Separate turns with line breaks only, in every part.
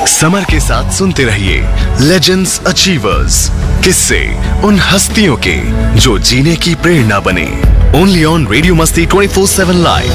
Summer के साथ सुनते रहिए लेजेंड्स अचीवर्स, किस्से उन हस्तियों के जो जीने की प्रेरणा बने। ओनली ऑन रेडियो मस्ती 24/7 लाइव।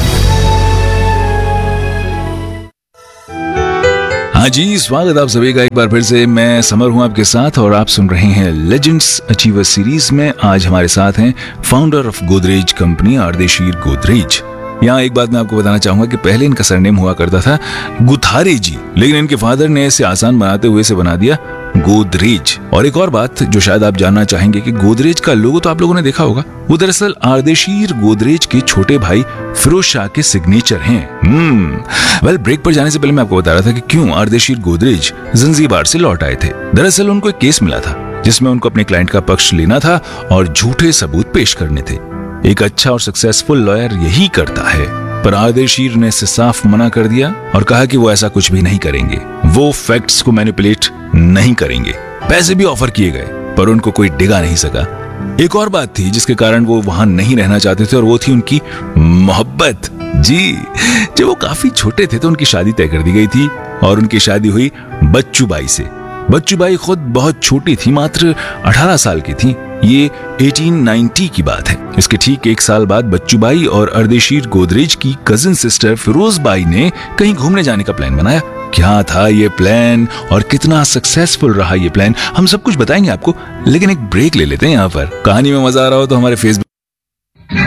हाँ जी, स्वागत आप सभी का एक बार फिर से। मैं समर हूं आपके साथ और आप सुन रहे हैं लेजेंड्स अचीवर्स सीरीज में। आज हमारे साथ हैं founder of Godrej company Ardeshir Godrej. यहाँ एक बात मैं आपको बताना चाहूंगा कि पहले इनका सरनेम हुआ करता था गुथारे जी, लेकिन इनके फादर ने इसे आसान बनाते हुए इसे बना दिया गोदरेज। और एक और बात जो शायद आप जानना चाहेंगे कि गोदरेज का लोगो तो आप लोगों ने देखा होगा, वो दरअसल अर्देशीर गोदरेज के छोटे भाई फिरोज शाह के सिग्नेचर हैं। ब्रेक पर जाने से पहले मैं आपको बता रहा था कि क्यों अर्देशीर गोदरेज जंजीबार से लौट आए थे। दरअसल उनको एक केस मिला था जिसमें उनको अपने क्लाइंट का पक्ष लेना था और झूठे सबूत पेश करने थे। एक अच्छा और सक्सेसफुल लॉयर यही करता है, पर अर्देशीर ने इसे साफ मना कर दिया और कहा कि वो ऐसा कुछ भी नहीं करेंगे। वो फैक्ट्स को मैनिपुलेट नहीं करेंगे। पैसे भी ऑफर किए गए पर उनको कोई डिगा नहीं सका। एक और बात थी जिसके कारण वो वहां नहीं रहना चाहते थे और वो थी उनकी मोहब्बत। जी, जब वो काफी छोटे थे तो उनकी शादी तय कर दी गई थी और उनकी शादी हुई बच्चू बाई से। बच्चू बाई खुद बहुत छोटी थी, मात्र 18 साल की थी। ये 1890 की बात है। इसके ठीक एक साल बाद बच्चू बाई और अर्देशीर गोदरेज की कजिन सिस्टर फिरोज बाई ने कहीं घूमने जाने का प्लान बनाया। क्या था ये प्लान और कितना सक्सेसफुल रहा ये प्लान, हम सब कुछ बताएंगे आपको, लेकिन एक ब्रेक ले लेते हैं। यहाँ पर कहानी में मजा आ रहा हो तो हमारे फेसबुक